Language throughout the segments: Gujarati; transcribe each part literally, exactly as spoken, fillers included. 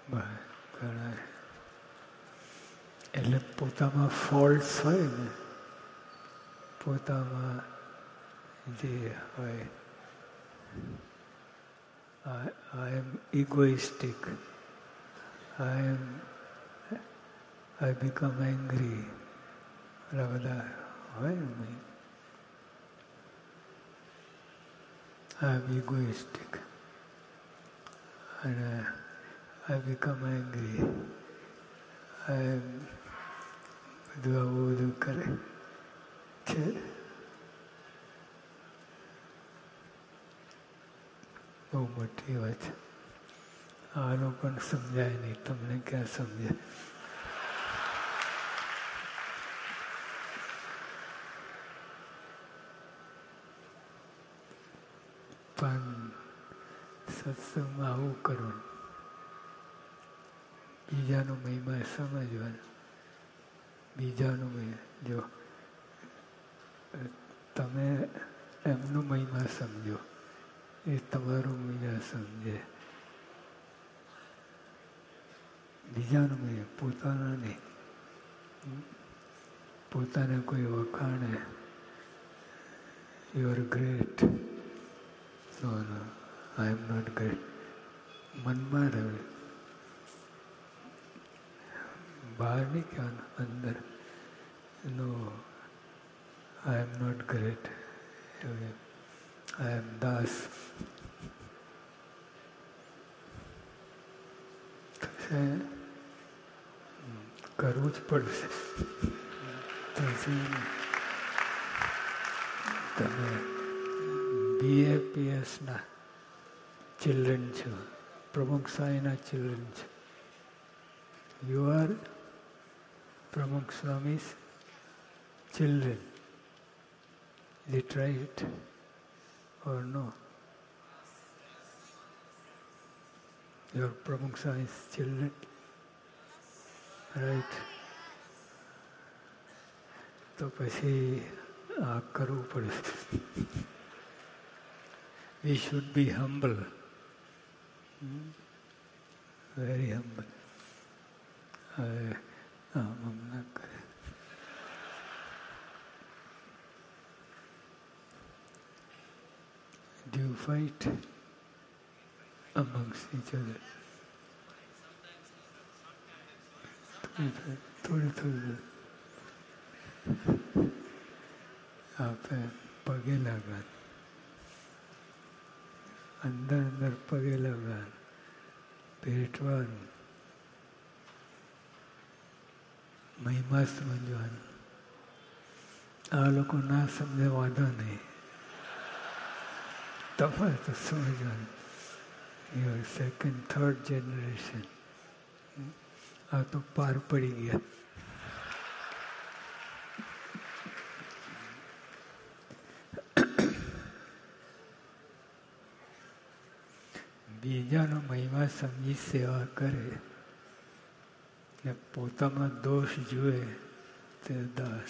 ઘણા એટલે પોતામાં ફોલ્ટ્સ હોય ને, પોતામાં જે હોય, આઈ એમ egoistic, I M I become angry, બધા બધા હોય ને, આઈ એમ ઇગોઇસ્ટિક અને આઈ બીકમ એંગ્રી, આઈ એમ બધું આવું બધું કરે છે. બહુ મોટી વાત છે. આનો પણ સમજાય નહીં, તમને ક્યાં સમજાય? પણ સત્સંગમાં આવું કરવું, બીજાનો મહિમા સમજવાનો. બીજાનો મહિમા, જો તમે એમનો મહિમા સમજો, એ તમારો મહિમા સમજે. બીજાનો મહિમા, પોતાના નહીં. પોતાને કોઈ વખાણે, you are great, no no I am not great, મનમાં રહે, બહાર નહીં કહેવાનું, અંદર. નો આઈ એમ નોટ ગ્રેટ, આઈ એમ દાસ. કરવું જ પડશે. પછી તમે બીએપીએસના ચિલ્ડ્રન છો, પ્રમુખ સ્વામીના ચિલ્ડ્રન છો. યુ આર પ્રમુખ સ્વામી's children. Is it right or no? Your Pramukh Swami's children, right? તો પછી આ કરવું પડશે. We should be humble, hmm? very humble. હવે આમ આમ ના કરે. Do you fight amongst each other? થોડી થોડી આપણે પગે લાગવાનું, અંદર અંદર પગે લાગવાનું, ભેટવાનું, મહિમા સમજવાનું. આ લોકો ના સમજે વાંધો નહીં, તમારે તો સમજવાનું. યુ સેકન્ડ થર્ડ જનરેશન, આ તો પાર પડી ગયા. બીજાનો મહિમા સમજી સેવા કરે ને પોતામાં દોષ જુએ તે દાસ.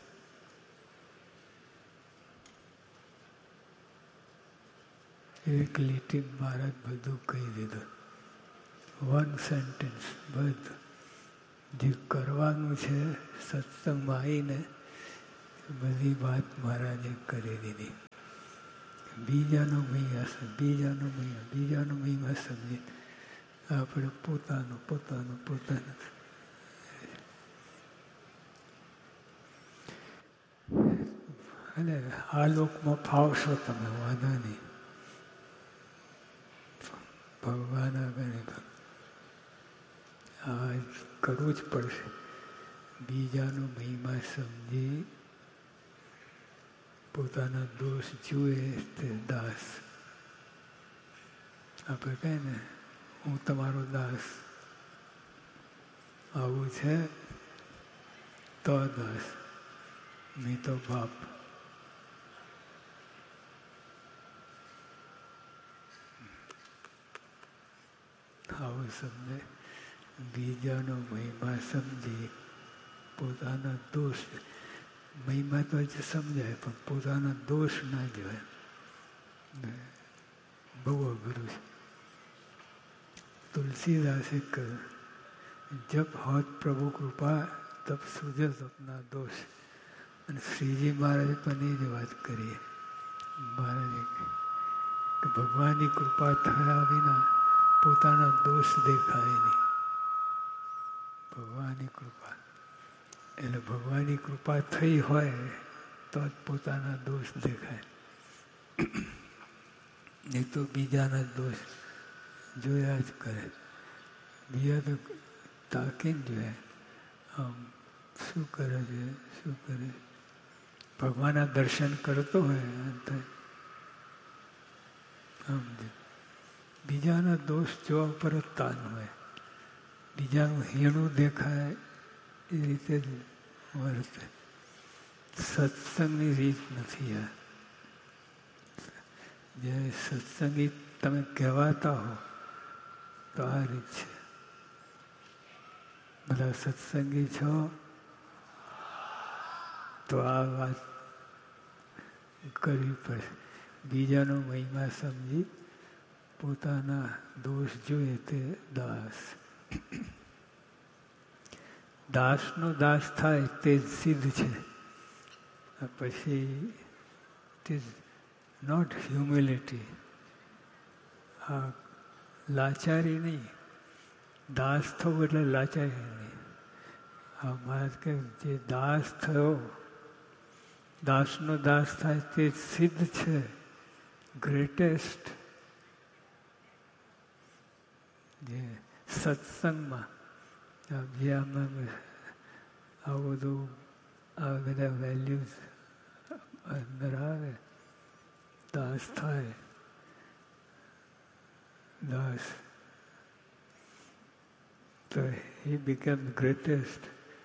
એક લીટી મહારાજ બધું કહી દીધું, વન સેન્ટેન્સ બધું. જે કરવાનું છે સત્સંગમાં આવીને બધી વાત મહારાજે કરી દીધી. બીજાનો મહિમા, બીજાનો મહિમા, બીજાનો મહિમા સમજી આપણે પોતાનું પોતાનું પોતાનું. અને આ લોકમાં ફાવશો તમે, વાંધો નહીં. ભગવાન આગળ આ કરવું જ પડશે. બીજાનો મહિમા સમજી પોતાના દોષ જુએ તે દાસ. આપણે કહે ને, હું તમારો દાસ, આવું છે તો દાસ, નહીં તો બાપ. આવું સમજે. બીજાનો મહિમા સમજી પોતાના દોષ, મહિમા તો જ સમજાય પણ પોતાના દોષ ના જોવાય. બહુ અઘરું છે. तुलसीदासे કહ્યું, જબ હોત પ્રભુ કૃપા તબ સુજત અપના દોષ. અને શ્રીજી મહારાજે પણ એ જ વાત કરીએ. મહારાજે કે ભગવાનની કૃપા થયા વિના પોતાના દોષ દેખાય નહીં. ભગવાનની કૃપા એટલે ભગવાનની કૃપા થઈ હોય તો જ પોતાના દોષ દેખાય, નહીં તો બીજાના દોષ જોયા જ કરે. બીજા તો તાકીને જોયા આમ શું કરે છે શું કરે. ભગવાનના દર્શન કરતો હોય અંતે આમ બીજાના દોષ જોવા ઉપર જ તાન હોય. બીજાનું હીણું દેખાય એ રીતે જ વર્તે. સત્સંગની રીત નથી આ. જે સત્સંગી તમે કહેવાતા હો તો આ રીત છે. બધા સત્સંગી છો તો આ વાત કરવી પડે. બીજાનો મહિમા સમજી પોતાના દોષ જોઈએ તે દાસ. દાસનો દાસ થાય તે સિદ્ધ છે. પછી ઇટ ઇઝ નોટ હ્યુમિલિટી. આ લાચારી નહીં. દાસ થવું એટલે લાચારી નહીં. આ મહારાજ કહે જે દાસ થયો, દાસનો દાસ થાય તે સિદ્ધ છે, ગ્રેટેસ્ટ. જે સત્સંગમાં જે આમાં આવું બધું આ બધા વેલ્યુઝ અંદર આવે, દાસ થાય, દાસ તો he becomes greatest.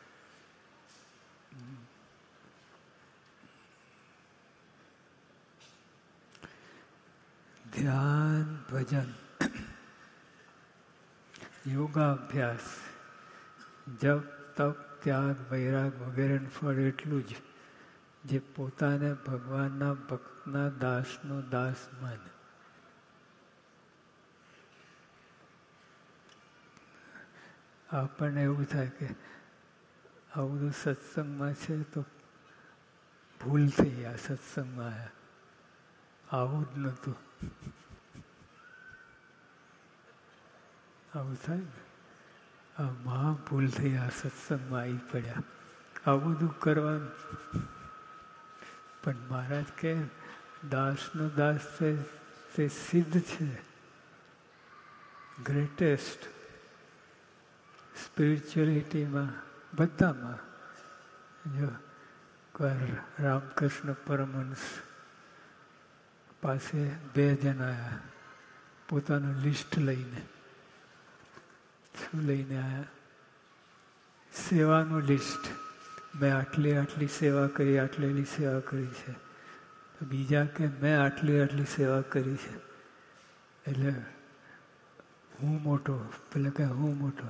ધ્યાન, ભજન, યોગાભ્યાસ, જપ, તપ, ત્યાગ, વૈરાગ વગેરેનું ફળ એટલું જ જે પોતાને ભગવાનના ભક્તના દાસનો દાસ માને. આપણને એવું થાય કે આવું બધું સત્સંગમાં છે તો ભૂલ થઈ આ સત્સંગમાં આવ્યા, આવું જ નહોતું. આવું થાય ને, આ મહા ભૂલ થઈ આ સત્સંગમાં આવી પડ્યા, આવું બધું કરવાનું. પણ મહારાજ કે દાસનો દાસ છે તે સિદ્ધ છે, ગ્રેટેસ્ટ. સ્પિરિચ્યુઅલિટીમાં બધામાં. જો રામકૃષ્ણ પરમહંસ પાસે બે જણ આવ્યા પોતાનું લિસ્ટ લઈને. શું લઈને આવ્યા? સેવાનું લિસ્ટ. મેં આટલી આટલી સેવા કરી, આટલી સેવા કરી છે. તો બીજા કે મેં આટલી આટલી સેવા કરી છે. એટલે હું મોટો, પેલા કે હું મોટો.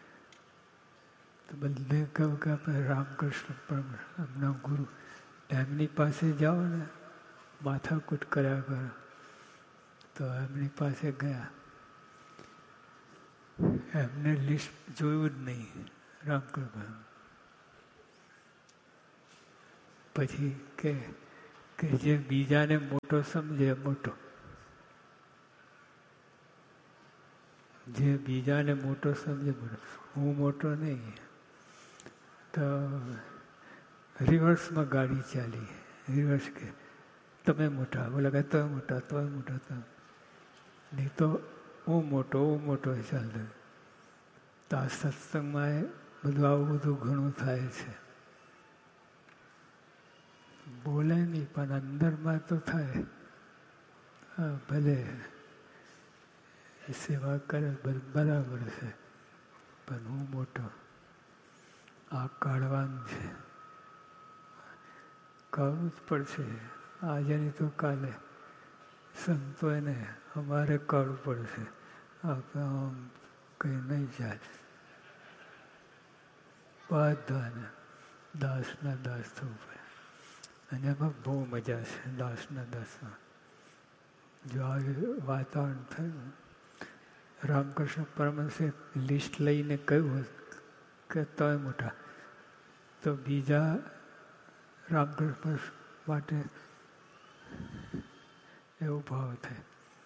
તો બધે કહ્યું કે આપણે રામકૃષ્ણ પરમહંસ એમના ગુરુ, એમની પાસે જાઓ ને, માથાકૂટ કર્યા કરો. તો એમની પાસે ગયા, એમને લિસ્ટ જોયું જ નહીં રામકૃષ્ણ. પછી કે કે જે બીજાને મોટો સમજે મોટો, જે બીજાને મોટો સમજે મોટો, હું મોટો નહીં. તો રિવર્સમાં ગાડી ચાલી. રિવર્સ કે તમે મોટા, બોલે કે તમે મોટા, તમે મોટા, તમે નહીં તો હું મોટો, હું મોટો ચાલતો. તો આ સત્સંગમાં એ બધું આવું બધું ઘણું થાય છે. બોલે નહીં પણ અંદરમાં તો થાય. હા ભલે સેવા કરે બરાબર છે, પણ હું મોટો, આ કાઢવાનું છે, કાઢવું જ પડશે. આજે નહીં તો કાલે સંતો એને અમારે કાઢવું પડશે. આપણે આમ કંઈ નહીં ચાલે. બધાને દાસના દાસ થવું પડે. અને એમાં બહુ મજા છે દાસના દાસમાં. જો આ વાતાવરણ થયું રામકૃષ્ણ પરમહંસે લિસ્ટ લઈને કહ્યું કે તમે મોટા, તો બીજા રામકૃષ્ણ માટે એવો ભાવ થાય.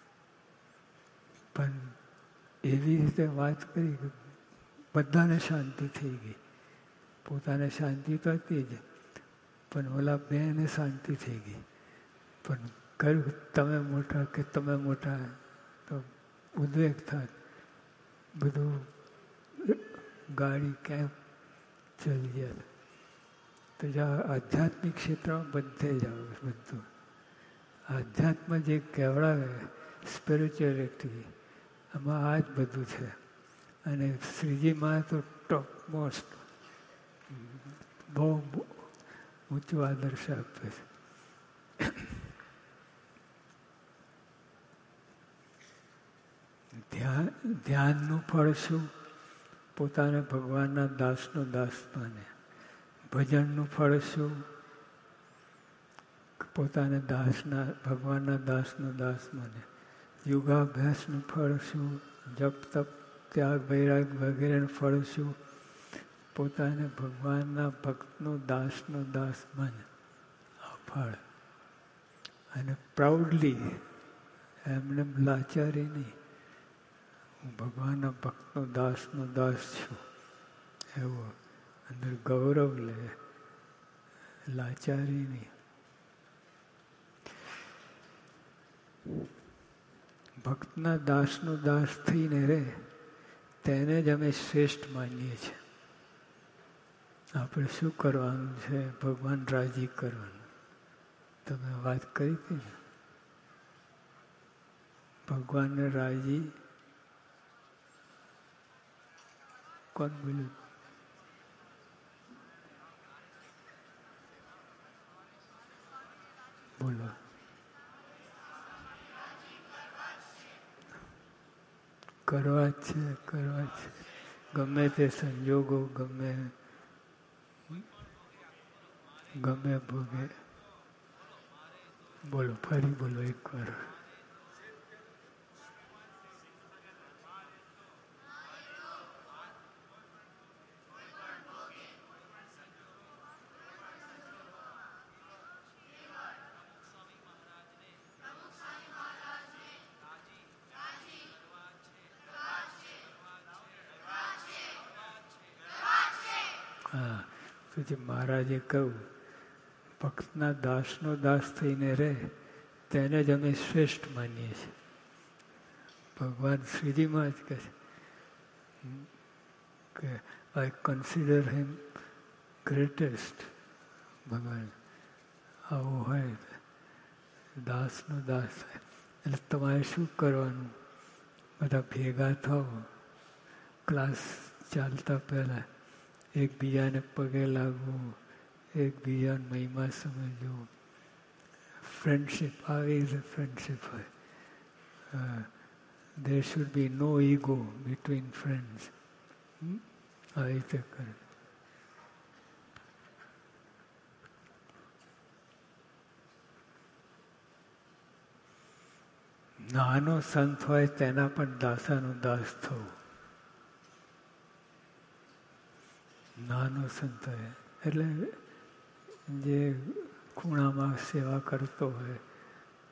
પણ એવી રીતે વાત કરી કે બધાને શાંતિ થઈ ગઈ. પોતાને શાંતિ તો હતી જ, પણ ઓલા બેને શાંતિ થઈ ગઈ. પણ કહ્યું તમે મોટા કે તમે મોટા, તો ઉદ્વેગ થાય. બધું ગાડી ક્યાંક ચલી જાય. તો જ્યાં આધ્યાત્મિક ક્ષેત્રમાં બધે જ આવે. બધું આધ્યાત્મ જે કહેવડાવે સ્પિરિચ્યુઅલિટી, આમાં આ જ બધું છે. અને શ્રીજીમાં તો ટોપ મોસ્ટ બહુ ઊંચું આદર્શ આપે છે. ધ્યાન ધ્યાનનું ફળ શું? પોતાને ભગવાનના દાસનો દાસ માને. ભજનનું ફળ શું? પોતાને દાસના ભગવાનના દાસનો દાસ માને. યોગાભ્યાસનું ફળ શું? જપ તપ ત્યાગ વૈરાગ વગેરેનું ફળ શું? પોતાને ભગવાનના ભક્તનો દાસનો દાસ માને. આ ફળ. અને પ્રાઉડલી, એમને લાચારી નહીં, હું ભગવાનના ભક્તનો દાસનો દાસ છું એવો અંદર ગૌરવ લે, લાચારી નહીં. ભક્તના દાસનો દાસ થઈને રહે તેને જ અમે શ્રેષ્ઠ માનીએ છીએ. આપણે શું કરવાનું છે? ભગવાન રાજી કરવાનું. તમે વાત કરી હતી ને, ભગવાનને રાજી કોણ બોલ્યું? બોલો. કરવા જ છે, કરવા જ છે. ગમે તે સંજોગો, ગમે ગમે ભોગે. બોલો, ફરી બોલો એકવાર. હા, તો જે મહારાજે કહ્યું ભક્તના દાસનો દાસ થઈને રહે તેને જ અમે શ્રેષ્ઠ માનીએ છીએ. ભગવાન શ્રીજીમાં જ કહે છે કે આઈ કન્સિડર હિમ ગ્રેટેસ્ટ. ભગવાન આવું હોય દાસનો દાસ થાય. એટલે તમારે શું કરવાનું? બધા ભેગા થાવ, ક્લાસ ચાલતા પહેલાં એકબીજાને પગે લાગવું, એકબીજાનો મહિમા સમજવો. ફ્રેન્ડશીપ, આવી રીતે ફ્રેન્ડશીપ હોય. દેર should be no ego between friends. આવી રીતે કરે. નાનો સંત હોય તેના પણ દાસાનો દાસ થવું. નાનો સંત હોય એટલે જે ખૂણામાં સેવા કરતો હોય,